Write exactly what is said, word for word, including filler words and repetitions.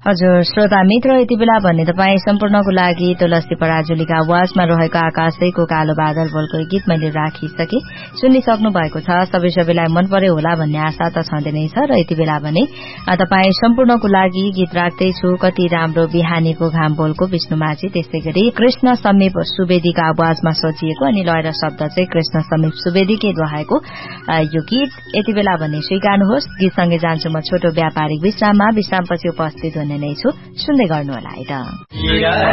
हजुर श्रोता मित्र, यति बेला भन्ने तपाईँ सम्पूर्णको लागि तुलसी पराजुलीका आवाजमा रहेको आकाशैको कालो बादल बोलको गीत मैले राखिसके सुनिसक्नु भएको छ। सबै सबैलाई मन पर्यो होला भन्ने आशा त छँदै नै छ र यति बेला भने तपाईँ सम्पूर्णको लागि गीत राख्दैछु कति राम्रो बिहानीको घाम बोलको विष्णु माझी, त्यसै गरी कृष्ण समीप सुवेदीका आवाजमा सजिएको अनि लय र शब्द चाहिँ कृष्ण समीप सुवेदीकै दोहाएको यो गीत यति बेला भने स्वीकार्नुहोस्। गीतसँगै जान्छु म छोटो व्यापारिक विश्राममा। विश्रामपछि उपस्थित हुने नै छु, सुन्दै गर्नुहोला है त।